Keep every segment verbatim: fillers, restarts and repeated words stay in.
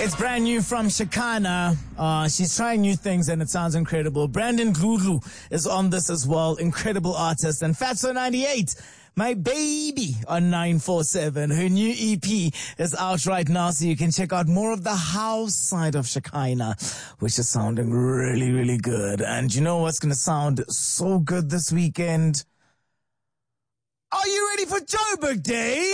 It's brand new from Shakana. Uh, she's trying new things and it sounds incredible. Brandon Glulu is on this as well. Incredible artist. And Fatso ninety-eight, my baby on nine four seven. Her new E P is out right now, so you can check out more of the house side of Shakina, which is sounding really, really good. And you know what's going to sound so good this weekend? Are you ready for Joburg Day?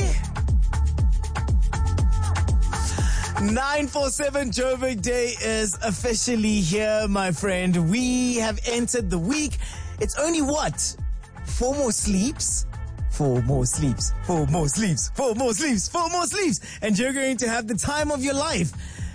nine four seven Joburg Day is officially here, my friend. We have entered the week. It's only what? Four more sleeps? Four more sleeps. Four more sleeps. Four more sleeps. Four more sleeps. And you're going to have the time of your life.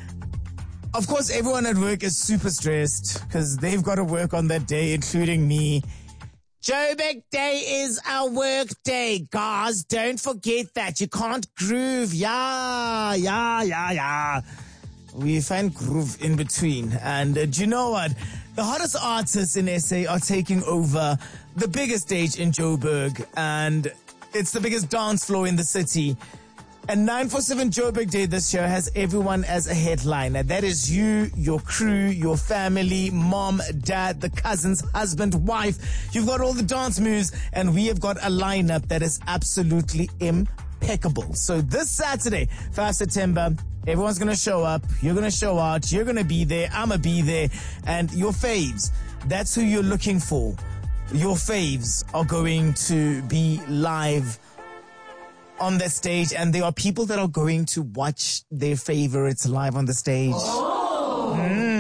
Of course, everyone at work is super stressed because they've got to work on that day, including me. Joburg Day is our work day, guys. Don't forget that. You can't groove. Yeah, yeah, yeah, yeah. We find groove in between. And uh, do you know what? The hottest artists in S A are taking over the biggest stage in Joburg. And it's the biggest dance floor in the city. And nine four seven Joburg Day this year has everyone as a headliner. That is you, your crew, your family, mom, dad, the cousins, husband, wife. You've got all the dance moves, and we have got a lineup that is absolutely impeccable. So this Saturday, five September, everyone's going to show up. You're going to show out. You're going to be there. I'm going to be there. And your faves, that's who you're looking for. Your faves are going to be live on the stage, and there are people that are going to watch their favorites live on the stage. Oh.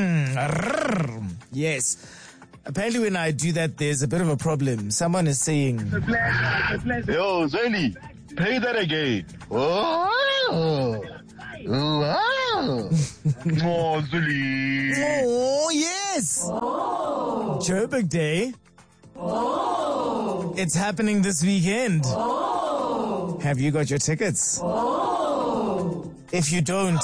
Mm. Yes. Apparently when I do that, there's a bit of a problem. Someone is saying, yo, Zeni, play that again. Oh, wow. Oh, Zuli. Oh, yes. Oh. Joburg Day. Oh. It's happening this weekend. Oh. Have you got your tickets? Oh. If you don't,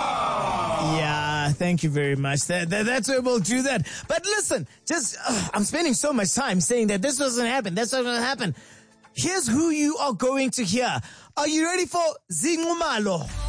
yeah, thank you very much. That, that, that's where we'll do that. But listen, just, uh, I'm spending so much time saying that this doesn't happen, that's not going to happen. Here's who you are going to hear. Are you ready for Zingumalo?